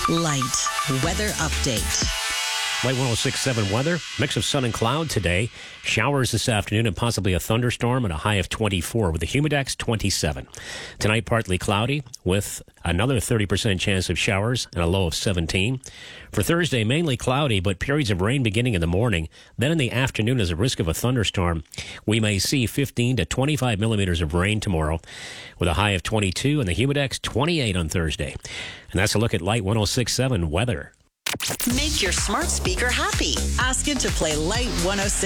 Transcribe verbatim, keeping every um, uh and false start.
Light weather update. Light one oh six point seven weather. Mix of sun and cloud today. Showers this afternoon and possibly a thunderstorm and a high of twenty-four with a humidex twenty-seven. Tonight, partly cloudy with another thirty percent chance of showers and a low of seventeen. For Thursday, mainly cloudy, but periods of rain beginning in the morning. Then in the afternoon, as a risk of a thunderstorm, we may see fifteen to twenty-five millimeters of rain tomorrow with a high of twenty-two and the humidex twenty-eight on Thursday. And that's a look at Light one oh six point seven weather. Make your smart speaker happy. Ask it to play Light one oh six.